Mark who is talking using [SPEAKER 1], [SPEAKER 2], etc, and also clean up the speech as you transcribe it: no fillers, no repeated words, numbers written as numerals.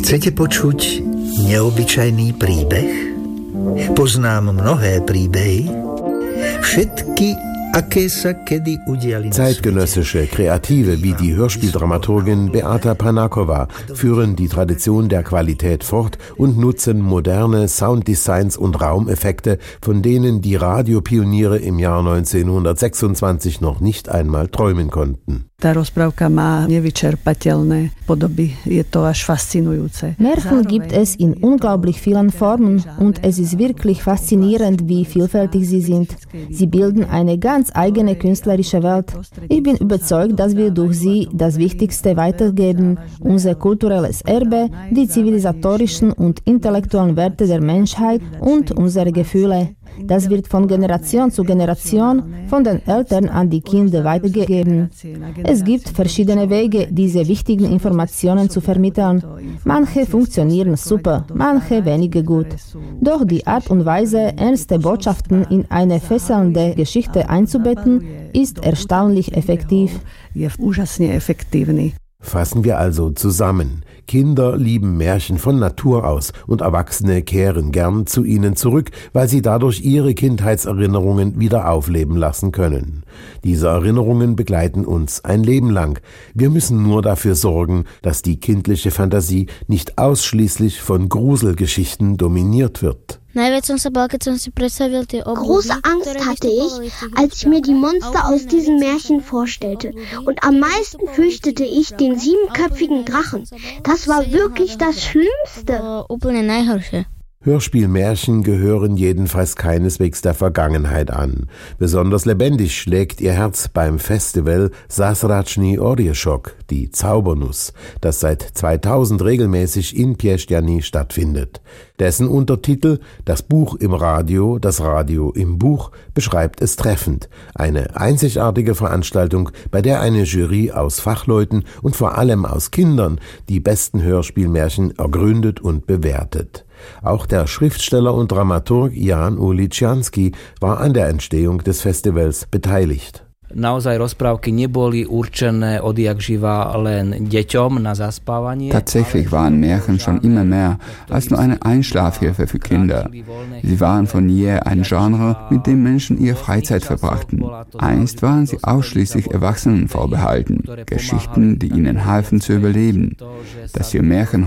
[SPEAKER 1] Chcete počuť neobyčajný príbeh? Poznám mnohé príbehy, všetky, aké sa kedy udiali.
[SPEAKER 2] Zeitgenössische Kreative wie die Hörspieldramaturgin Beata Panakova führen die Tradition der Qualität fort und nutzen moderne Sounddesigns und Raumeffekte, von denen die Radiopioniere im Jahr 1926 noch nicht einmal träumen konnten.
[SPEAKER 3] Tá rozprávka má nevyčerpateľné podoby. Je to až faszinujúce.
[SPEAKER 4] Märchen gibt es in unglaublich vielen Formen und es ist wirklich faszinierend, wie vielfältig sie sind. Sie bilden eine ganz eigene künstlerische Welt. Ich bin überzeugt, dass wir durch sie das Wichtigste weitergeben, unser kulturelles Erbe, die zivilisatorischen und intellektuellen Werte der Menschheit und unsere Gefühle. Das wird von Generation zu Generation von den Eltern an die Kinder weitergegeben. Es gibt verschiedene Wege, diese wichtigen Informationen zu vermitteln. Manche funktionieren super, manche weniger gut. Doch die Art und Weise, ernste Botschaften in eine fesselnde Geschichte einzubetten, ist erstaunlich effektiv.
[SPEAKER 2] Fassen wir also zusammen. Kinder lieben Märchen von Natur aus und Erwachsene kehren gern zu ihnen zurück, weil sie dadurch ihre Kindheitserinnerungen wieder aufleben lassen können. Diese Erinnerungen begleiten uns ein Leben lang. Wir müssen nur dafür sorgen, dass die kindliche Fantasie nicht ausschließlich von Gruselgeschichten dominiert wird.
[SPEAKER 5] Große Angst hatte ich, als ich mir die Monster aus diesen Märchen vorstellte. Und am meisten fürchtete ich den 7-köpfigen Drachen. Das war wirklich das Schlimmste.
[SPEAKER 2] Hörspielmärchen gehören jedenfalls keineswegs der Vergangenheit an. Besonders lebendig schlägt ihr Herz beim Festival Zázračný oříšek, die Zaubernuss, das seit 2000 regelmäßig in Piešťany stattfindet. Dessen Untertitel »Das Buch im Radio, das Radio im Buch« beschreibt es treffend. Eine einzigartige Veranstaltung, bei der eine Jury aus Fachleuten und vor allem aus Kindern die besten Hörspielmärchen ergründet und bewertet. Auch der Schriftsteller und Dramaturg Jan Uličiansky war an der Entstehung des Festivals beteiligt.
[SPEAKER 6] Tatsächlich
[SPEAKER 7] waren Märchen schon immer mehr als nur eine Einschlafhilfe für Kinder. Sie waren von jeher ein Genre, mit dem Menschen ihre Freizeit verbrachten. Einst waren sie ausschließlich Erwachsenen vorbehalten, Geschichten, die ihnen halfen zu überleben. Dass wir Märchen